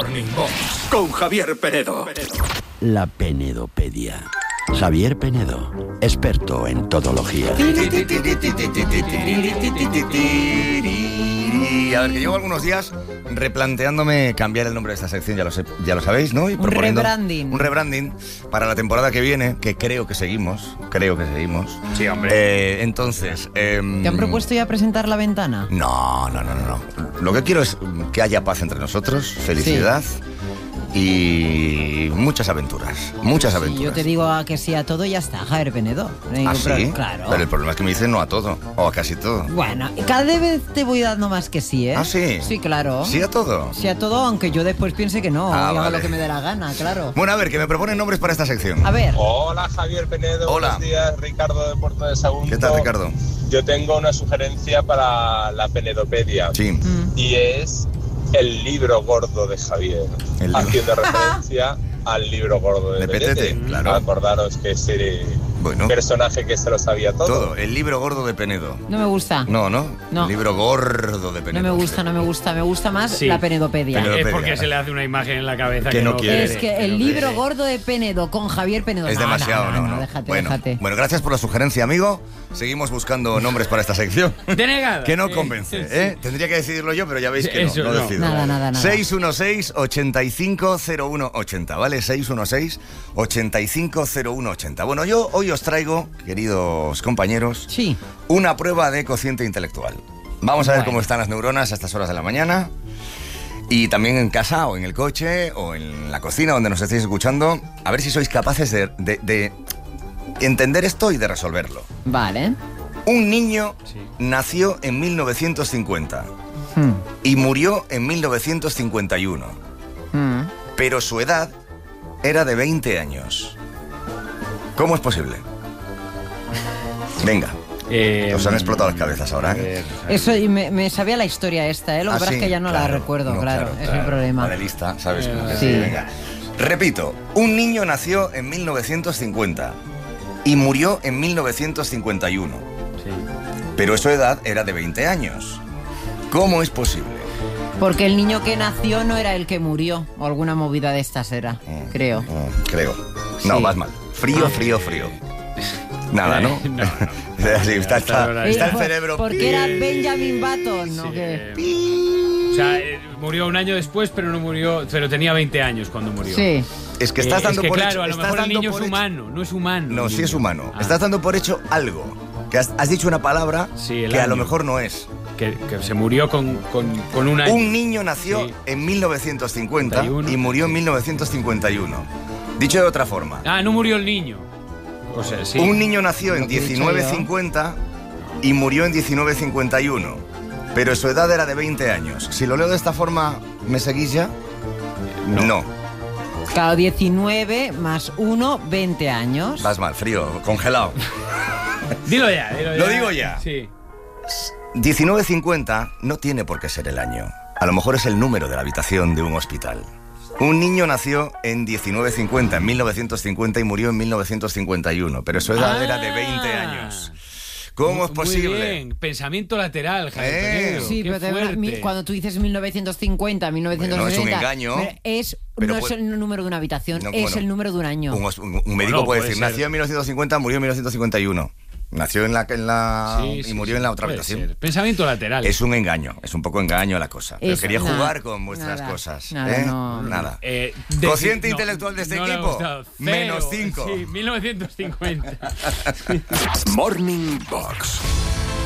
Morning Box con Javier Penedo. La Penedopedia. Javier Penedo, experto en todología. A ver, que llevo algunos días replanteándme cambiar el nombre de esta sección, ya lo sabéis, ¿no? Y un rebranding para la temporada que viene, que creo que seguimos. Sí, hombre. Entonces... ¿Te han propuesto ya presentar La Ventana? No. Lo que quiero es que haya paz entre nosotros, felicidad... Y muchas aventuras. Sí, yo te digo que sí a todo y ya está, Javier Penedo. ¿Ah, sí? Claro. Pero el problema es que me dicen no a todo, o a casi todo. Bueno, cada vez te voy dando más que sí, ¿eh? ¿Ah, sí? Sí, claro. ¿Sí a todo? Sí a todo, aunque yo después piense que no. Y haga vale. lo que me dé la gana, claro. Bueno, a ver, que me proponen nombres para esta sección. A ver. Hola, Javier Penedo. Hola. Buenos días, Ricardo de Puerto de Sagunto. ¿Qué tal, Ricardo? Yo tengo una sugerencia para la Penedopedia. Sí. Y es el libro gordo de Javier. El libro. Haciendo referencia al libro gordo de Petete, claro. Acordaros que ese personaje que se lo sabía todo. El libro gordo de Penedo. No me gusta. No. No. El libro gordo de Penedo. No me gusta. Me gusta más la Penedopedia. Es porque se le hace una imagen en la cabeza que no quiere. Es que el libro gordo de Penedo con Javier Penedo. Es demasiado, no. Déjate. Bueno, gracias por la sugerencia, amigo. Seguimos buscando nombres para esta sección. Denegado. Que no convence, ¿eh? Tendría que decidirlo yo, pero ya veis que no decido. Nada. 616-850180, ¿vale? 616-850180. Bueno, yo hoy os traigo, queridos compañeros, una prueba de cociente intelectual. Vamos a ver cómo están las neuronas a estas horas de la mañana. Y también en casa, o en el coche, o en la cocina, donde nos estéis escuchando, a ver si sois capaces de entender esto y de resolverlo. Vale. Un niño nació en 1950 y murió en 1951. Pero su edad era de 20 años. ¿Cómo es posible? Venga. Os han explotado las cabezas ahora, ¿eh? Eso, y me sabía la historia esta, ¿eh? Lo que pasa es que ya no la recuerdo, claro. Es el problema. La de lista, ¿sabes? Sí. Venga. Repito, un niño nació en 1950 y murió en 1951. Sí. Pero su edad era de 20 años. ¿Cómo es posible? Porque el niño que nació no era el que murió, o alguna movida de estas era, creo. Creo. No, más mal. Frío. Nada, ¿no? No. Está el cerebro. Porque era Benjamin Button, ¿no? O sea, murió un año después, pero tenía 20 años cuando murió. Sí. Es que estás dando por hecho. Claro, a lo mejor el niño es humano, no es humano. No, sí es humano. Estás dando por hecho algo. Que has dicho una palabra que a lo mejor no es. Que se murió con un año. Un niño nació en 1950 y murió en 1951. Dicho de otra forma. No murió el niño. O sea, sí. Un niño nació en 1950 y murió en 1951. Pero su edad era de 20 años. Si lo leo de esta forma, ¿me seguís ya? No. Claro, 19 más 1, 20 años. Vas mal, frío, congelado. Dilo ya. Lo digo ya. Sí. 1950 no tiene por qué ser el año. A lo mejor es el número de la habitación de un hospital. Un niño nació en 1950, en 1950 y murió en 1951, pero su edad era de 20 años. ¿Cómo es posible? Muy bien. Pensamiento lateral, Javier Penedo. Sí, pero cuando tú dices 1950, 1960... no es un engaño. No es el número de una habitación, el número de un año. Un médico puede decir, nació en 1950, murió en 1951. Nació y murió en la otra habitación. Ser. Pensamiento lateral. Es un engaño, es un poco engaño la cosa. Pero quería jugar con vuestras cosas. Nada. Cociente intelectual de este equipo, -5. Sí, 1950. Morning Box